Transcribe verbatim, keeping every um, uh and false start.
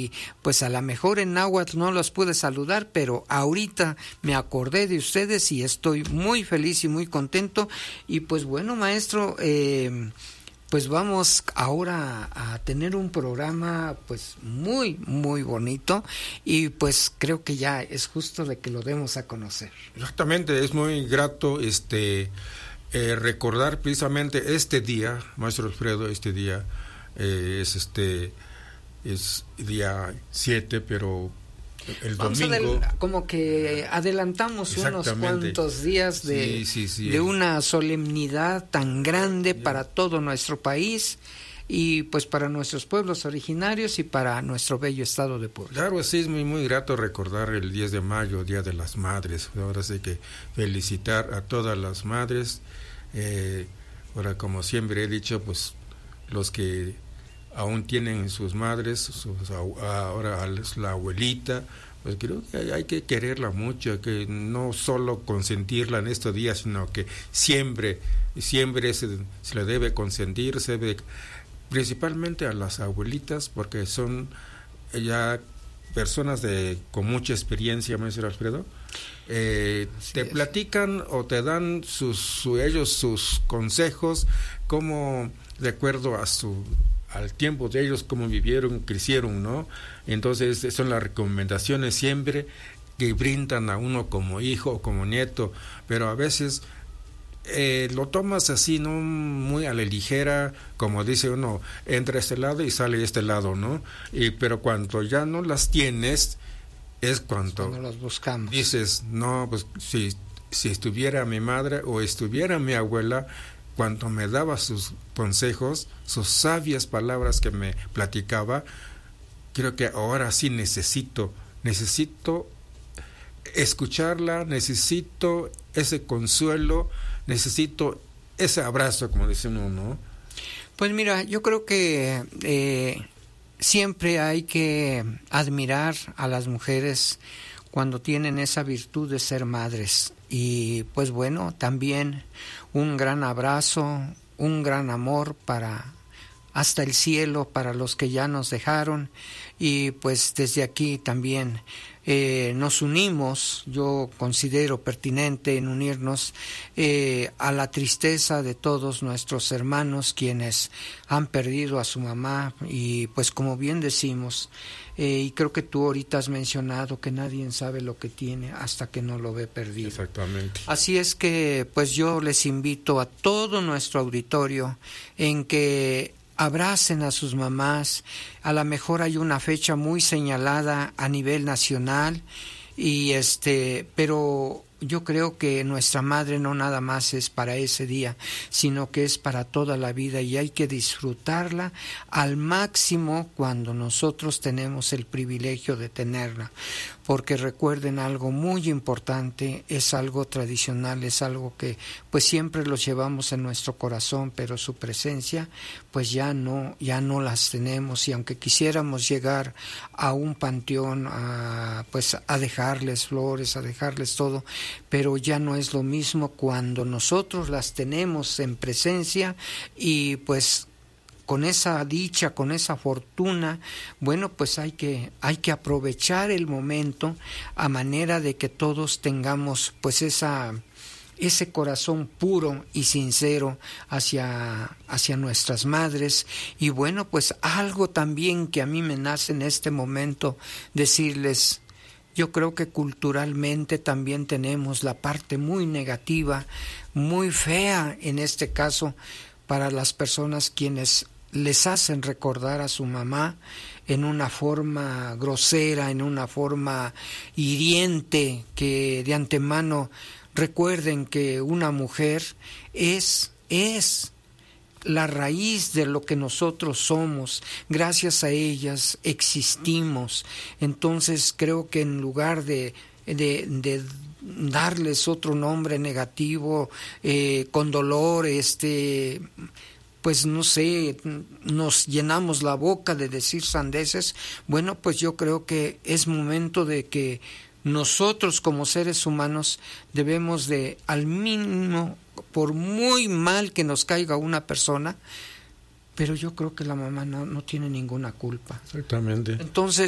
y pues a lo mejor en náhuatl no los pude saludar, pero ahorita me acordé de ustedes y estoy muy feliz y muy contento. Y pues bueno, maestro, eh, pues vamos ahora a tener un programa pues muy muy bonito y pues creo que ya es justo de que lo demos a conocer. Exactamente, es muy grato este eh, recordar precisamente este día, maestro Alfredo, este día eh, es este es día siete, pero el Vamos domingo del, como que adelantamos unos cuantos días de, sí, sí, sí, de una solemnidad tan grande sí. para todo nuestro país y pues para nuestros pueblos originarios y para nuestro bello estado de Puebla. Claro, sí, es muy muy grato recordar el diez de mayo, Día de las Madres. Ahora sí que felicitar a todas las madres. Eh, ahora, como siempre he dicho, pues los que aún tienen sus madres, sus, ahora la abuelita, pues creo que hay, hay que quererla mucho, que no solo consentirla en estos días, sino que siempre, siempre se, se le debe consentir, se debe, principalmente a las abuelitas, porque son ya personas de con mucha experiencia, maestro Alfredo. Eh, te es. platican o te dan sus, su, ellos sus consejos, como de acuerdo a su al tiempo de ellos, cómo vivieron, crecieron, ¿no? Entonces son las recomendaciones siempre que brindan a uno como hijo o como nieto, pero a veces eh, lo tomas así, ¿no? Muy a la ligera, como dice uno, entra a este lado y sale a este lado, ¿no? Y, pero cuando ya no las tienes, es cuando, cuando las buscamos. Dices, no, pues si, si estuviera mi madre o estuviera mi abuela, cuando me daba sus consejos, sus sabias palabras que me platicaba, creo que ahora sí necesito, necesito escucharla, necesito ese consuelo, necesito ese abrazo, como dice uno, ¿no? Pues mira, yo creo que eh, siempre hay que admirar a las mujeres cuando tienen esa virtud de ser madres. Y pues bueno, también un gran abrazo, un gran amor para hasta el cielo para los que ya nos dejaron y pues desde aquí también eh, nos unimos, yo considero pertinente en unirnos eh, a la tristeza de todos nuestros hermanos quienes han perdido a su mamá y pues como bien decimos, eh, y creo que tú ahorita has mencionado que nadie sabe lo que tiene hasta que no lo ve perdido. Exactamente. Así es que pues yo les invito a todo nuestro auditorio en que abracen a sus mamás. A lo mejor hay una fecha muy señalada a nivel nacional y este, pero yo creo que nuestra madre no nada más es para ese día, sino que es para toda la vida y hay que disfrutarla al máximo cuando nosotros tenemos el privilegio de tenerla. Porque recuerden algo muy importante, es algo tradicional, es algo que pues siempre los llevamos en nuestro corazón, pero su presencia pues ya no, ya no las tenemos y aunque quisiéramos llegar a un panteón a, pues a dejarles flores, a dejarles todo, pero ya no es lo mismo cuando nosotros las tenemos en presencia y pues con esa dicha, con esa fortuna, bueno, pues hay que hay que aprovechar el momento a manera de que todos tengamos pues esa ese corazón puro y sincero hacia hacia nuestras madres y bueno, pues algo también que a mí me nace en este momento decirles. Yo creo que culturalmente también tenemos la parte muy negativa, muy fea en este caso para las personas quienes les hacen recordar a su mamá en una forma grosera, en una forma hiriente, que de antemano recuerden que una mujer es, es la raíz de lo que nosotros somos, gracias a ellas existimos. Entonces creo que en lugar de, de, de darles otro nombre negativo, eh, con dolor, este... pues no sé, nos llenamos la boca de decir sandeces, bueno, pues yo creo que es momento de que nosotros como seres humanos debemos de, al mínimo, por muy mal que nos caiga una persona, pero yo creo que la mamá no, no tiene ninguna culpa. Exactamente. Entonces,